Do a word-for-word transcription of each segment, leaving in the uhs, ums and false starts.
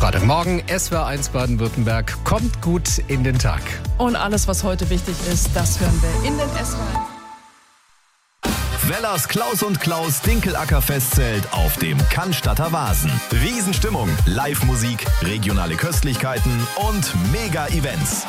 Freitagmorgen, S W R eins Baden-Württemberg, kommt gut in den Tag. Und alles, was heute wichtig ist, das hören wir in den S W R. Wellers Klaus und Klaus Dinkelacker-Festzelt auf dem Cannstatter Wasen. Riesenstimmung, Live-Musik, regionale Köstlichkeiten und Mega-Events.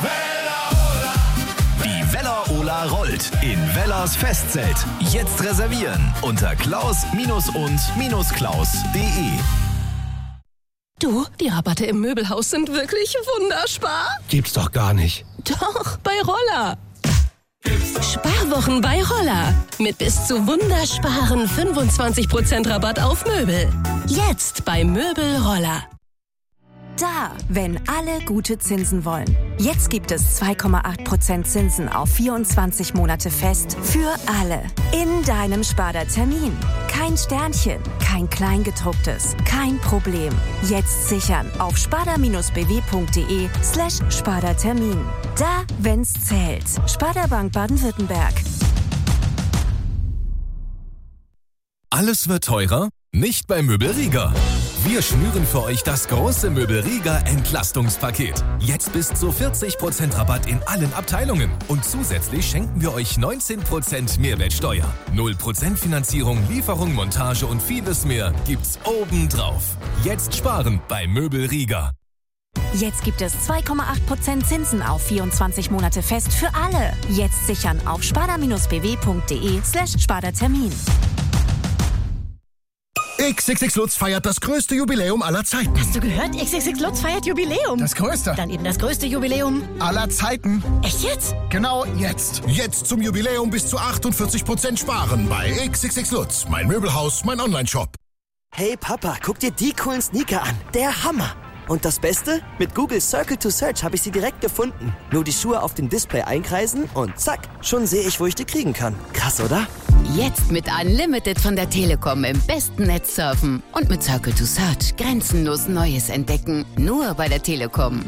Die Weller-Ola rollt in Wellers Festzelt. Jetzt reservieren unter klaus und klaus punkt de. Du, die Rabatte im Möbelhaus sind wirklich wunderbar. Gibt's doch gar nicht. Doch, bei Roller. Sparwochen bei Roller. Mit bis zu wundersparen fünfundzwanzig Prozent Rabatt auf Möbel. Jetzt bei Möbel Roller. Da, wenn alle gute Zinsen wollen. Jetzt gibt es zwei Komma acht Prozent Zinsen auf vierundzwanzig Monate fest für alle. In deinem Sparda-Termin. Kein Sternchen, kein Kleingedrucktes, kein Problem. Jetzt sichern auf sparda-bw.de slash Sparda-Termin. Da, wenn's zählt. Sparda Bank Baden-Württemberg. Alles wird teurer? Nicht bei Möbel Rieger. Wir schnüren für euch das große Möbel Rieger Entlastungspaket. Jetzt bis zu vierzig Prozent Rabatt in allen Abteilungen. Und zusätzlich schenken wir euch neunzehn Prozent Mehrwertsteuer. null Prozent Finanzierung, Lieferung, Montage und vieles mehr gibt's obendrauf. Jetzt sparen bei Möbel Rieger. Jetzt gibt es zwei Komma acht Prozent Zinsen auf vierundzwanzig Monate fest für alle. Jetzt sichern auf sparda-bw.de slash Sparda-Termin. X X X Lutz feiert das größte Jubiläum aller Zeiten. Hast du gehört? X X X Lutz feiert Jubiläum. Das größte? Dann eben das größte Jubiläum aller Zeiten. Echt jetzt? Genau jetzt. Jetzt zum Jubiläum bis zu achtundvierzig Prozent sparen bei X X X Lutz. Mein Möbelhaus, mein Onlineshop. Hey Papa, guck dir die coolen Sneaker an. Der Hammer. Und das Beste? Mit Google Circle to Search habe ich sie direkt gefunden. Nur die Schuhe auf dem Display einkreisen und zack, schon sehe ich, wo ich die kriegen kann. Krass, oder? Jetzt mit Unlimited von der Telekom im besten Netz surfen und mit Circle to Search grenzenlos Neues entdecken. Nur bei der Telekom.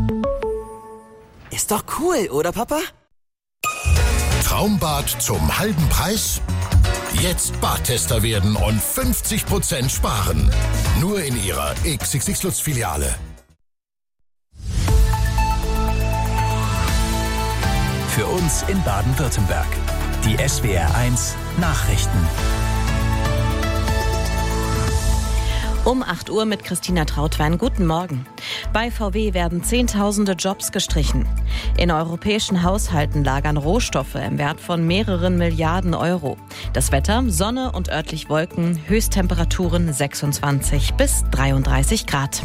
Ist doch cool, oder Papa? Traumbad zum halben Preis? Jetzt Badtester werden und fünfzig Prozent sparen. Nur in Ihrer X X X Lutz Filiale. Für uns in Baden-Württemberg. Die S W R eins Nachrichten. Um acht Uhr mit Christina Trautwein. Guten Morgen. Bei V W werden Zehntausende Jobs gestrichen. In europäischen Haushalten lagern Rohstoffe im Wert von mehreren Milliarden Euro. Das Wetter, Sonne und örtlich Wolken, Höchsttemperaturen sechsundzwanzig bis dreiunddreißig Grad.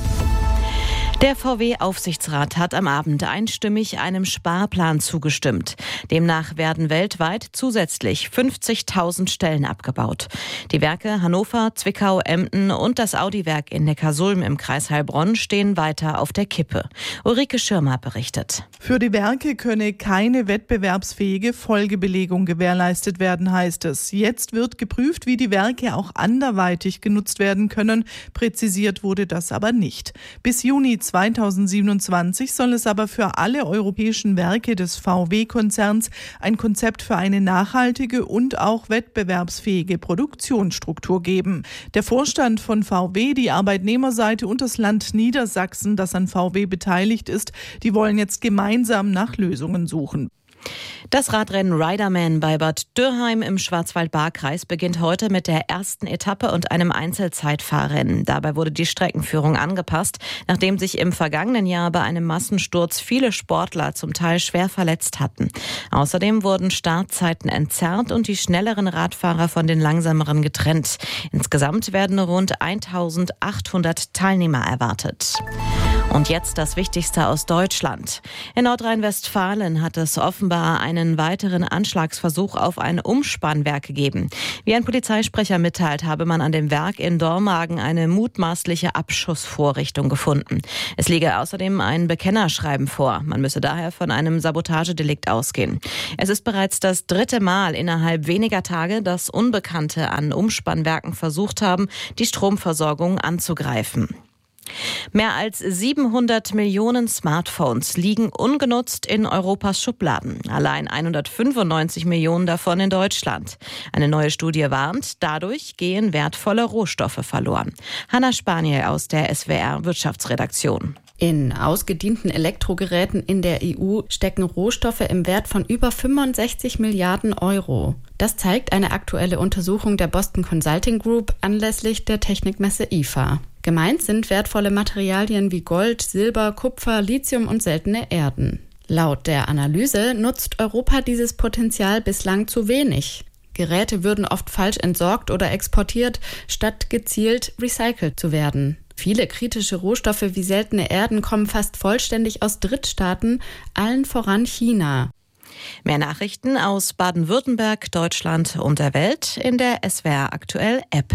Der V W-Aufsichtsrat hat am Abend einstimmig einem Sparplan zugestimmt. Demnach werden weltweit zusätzlich fünfzigtausend Stellen abgebaut. Die Werke Hannover, Zwickau, Emden und das Audi-Werk in Neckarsulm im Kreis Heilbronn stehen weiter auf der Kippe. Ulrike Schirmer berichtet. Für die Werke könne keine wettbewerbsfähige Folgebelegung gewährleistet werden, heißt es. Jetzt wird geprüft, wie die Werke auch anderweitig genutzt werden können. Präzisiert wurde das aber nicht. Bis Juni zweitausendsiebenundzwanzig soll es aber für alle europäischen Werke des V W-Konzerns ein Konzept für eine nachhaltige und auch wettbewerbsfähige Produktionsstruktur geben. Der Vorstand von V W, die Arbeitnehmerseite und das Land Niedersachsen, das an V W beteiligt ist, die wollen jetzt gemeinsam nach Lösungen suchen. Das Radrennen Riderman bei Bad Dürrheim im Schwarzwald-Baar-Kreis beginnt heute mit der ersten Etappe und einem Einzelzeitfahrrennen. Dabei wurde die Streckenführung angepasst, nachdem sich im vergangenen Jahr bei einem Massensturz viele Sportler zum Teil schwer verletzt hatten. Außerdem wurden Startzeiten entzerrt und die schnelleren Radfahrer von den langsameren getrennt. Insgesamt werden rund eintausendachthundert Teilnehmer erwartet. Und jetzt das Wichtigste aus Deutschland. In Nordrhein-Westfalen hat es offenbar einen weiteren Anschlagsversuch auf ein Umspannwerk gegeben. Wie ein Polizeisprecher mitteilt, habe man an dem Werk in Dormagen eine mutmaßliche Abschussvorrichtung gefunden. Es liege außerdem ein Bekennerschreiben vor. Man müsse daher von einem Sabotagedelikt ausgehen. Es ist bereits das dritte Mal innerhalb weniger Tage, dass Unbekannte an Umspannwerken versucht haben, die Stromversorgung anzugreifen. Mehr als siebenhundert Millionen Smartphones liegen ungenutzt in Europas Schubladen. Allein hundertfünfundneunzig Millionen davon in Deutschland. Eine neue Studie warnt, dadurch gehen wertvolle Rohstoffe verloren. Hanna Spaniel aus der S W R Wirtschaftsredaktion. In ausgedienten Elektrogeräten in der E U stecken Rohstoffe im Wert von über fünfundsechzig Milliarden Euro. Das zeigt eine aktuelle Untersuchung der Boston Consulting Group anlässlich der Technikmesse I F A. Gemeint sind wertvolle Materialien wie Gold, Silber, Kupfer, Lithium und seltene Erden. Laut der Analyse nutzt Europa dieses Potenzial bislang zu wenig. Geräte würden oft falsch entsorgt oder exportiert, statt gezielt recycelt zu werden. Viele kritische Rohstoffe wie seltene Erden kommen fast vollständig aus Drittstaaten, allen voran China. Mehr Nachrichten aus Baden-Württemberg, Deutschland und der Welt in der S W R Aktuell App.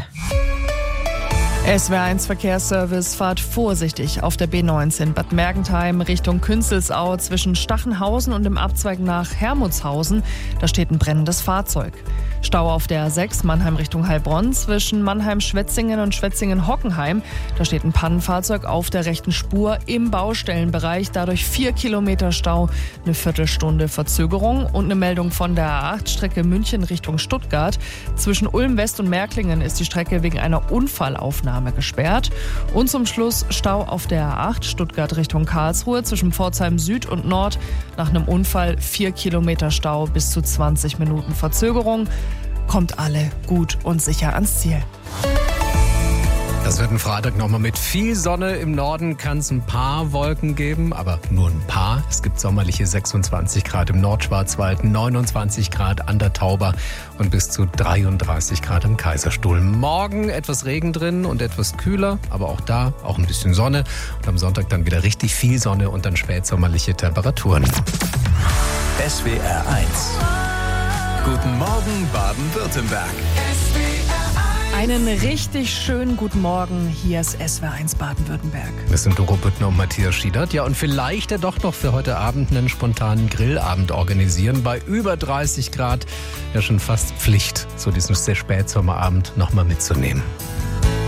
S W R eins Verkehrsservice, fahrt vorsichtig auf der B neunzehn Bad Mergentheim Richtung Künzelsau zwischen Stachenhausen und dem Abzweig nach Hermutshausen. Da steht ein brennendes Fahrzeug. Stau auf der A sechs Mannheim Richtung Heilbronn zwischen Mannheim-Schwetzingen und Schwetzingen-Hockenheim. Da steht ein Pannenfahrzeug auf der rechten Spur im Baustellenbereich. Dadurch vier Kilometer Stau, eine Viertelstunde Verzögerung und eine Meldung von der A acht Strecke München Richtung Stuttgart. Zwischen Ulm West und Märklingen ist die Strecke wegen einer Unfallaufnahme gesperrt. Und zum Schluss Stau auf der A acht Stuttgart Richtung Karlsruhe zwischen Pforzheim Süd und Nord. Nach einem Unfall vier Kilometer Stau, bis zu zwanzig Minuten Verzögerung. Kommt alle gut und sicher ans Ziel. Das wird ein Freitag nochmal mit viel Sonne. Im Norden kann es ein paar Wolken geben, aber nur ein paar. Es gibt sommerliche sechsundzwanzig Grad im Nordschwarzwald, neunundzwanzig Grad an der Tauber und bis zu dreiunddreißig Grad im Kaiserstuhl. Morgen etwas Regen drin und etwas kühler, aber auch da auch ein bisschen Sonne. Und am Sonntag dann wieder richtig viel Sonne und dann spätsommerliche Temperaturen. S W R eins. Guten Morgen Baden-Württemberg. Einen richtig schönen guten Morgen. Hier ist S W R eins Baden-Württemberg. Wir sind Doro Büttner und Matthias Schiedert. Ja, und vielleicht ja doch noch für heute Abend einen spontanen Grillabend organisieren. Bei über dreißig Grad ja schon fast Pflicht, so diesen Spätsommerabend noch mal mitzunehmen.